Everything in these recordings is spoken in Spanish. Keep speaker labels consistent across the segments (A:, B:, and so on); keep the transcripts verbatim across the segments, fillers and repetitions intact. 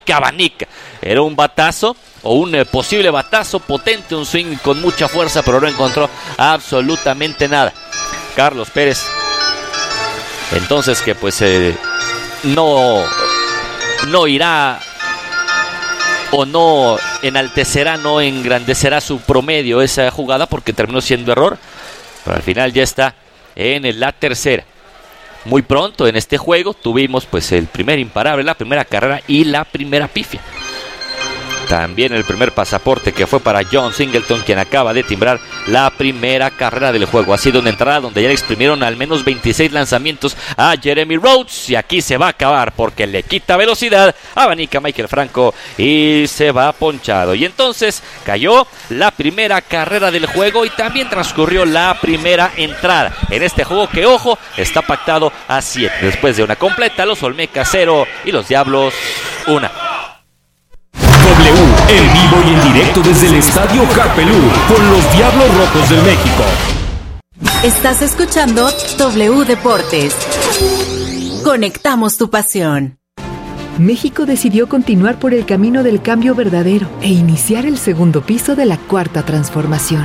A: que abanica. Era un batazo o un eh, posible batazo potente, un swing con mucha fuerza, pero no encontró absolutamente nada. Carlos Pérez, entonces que pues eh, no, no irá o no enaltecerá, no engrandecerá su promedio esa jugada porque terminó siendo error, pero al final ya está en la tercera. Muy pronto en este juego tuvimos pues el primer imparable, la primera carrera y la primera pifia. También el primer pasaporte, que fue para John Singleton, quien acaba de timbrar la primera carrera del juego. Ha sido una entrada donde ya le exprimieron al menos veintiséis lanzamientos a Jeremy Rhodes, y aquí se va a acabar porque le quita velocidad, abanica Maikel Franco y se va ponchado. Y entonces cayó la primera carrera del juego y también transcurrió la primera entrada en este juego que, ojo, está pactado a siete. Después de una completa, los Olmecas cero y los Diablos una.
B: W, en vivo y en directo desde el Estadio Carpelú, con los Diablos Rojos del México.
C: Estás escuchando W Deportes. Conectamos tu pasión.
D: México decidió continuar por el camino del cambio verdadero e iniciar el segundo piso de la cuarta transformación.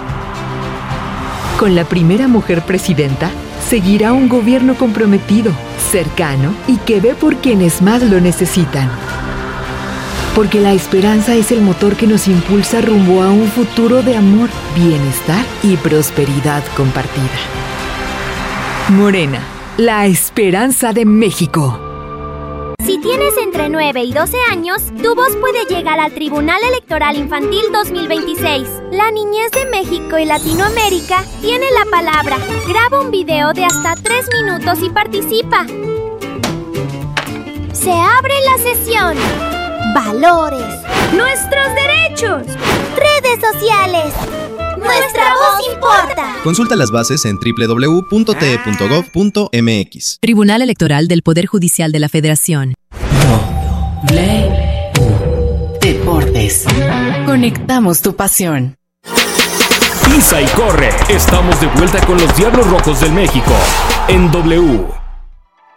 D: Con la primera mujer presidenta, seguirá un gobierno comprometido, cercano y que ve por quienes más lo necesitan. Porque la esperanza es el motor que nos impulsa rumbo a un futuro de amor, bienestar y prosperidad compartida. Morena, la esperanza de México.
E: Si tienes entre nueve y doce años, tu voz puede llegar al Tribunal Electoral Infantil dos mil veintiséis. La niñez de México y Latinoamérica tiene la palabra. Graba un video de hasta tres minutos y participa. Se abre la sesión. Valores. Nuestros derechos. Redes sociales. Nuestra voz importa.
F: Consulta las bases en doble u doble u doble u punto t e punto gov punto m x.
G: Tribunal Electoral del Poder Judicial de la Federación.
C: W Deportes. Conectamos tu pasión.
B: Pisa y corre. Estamos de vuelta con los Diablos Rojos del México en W.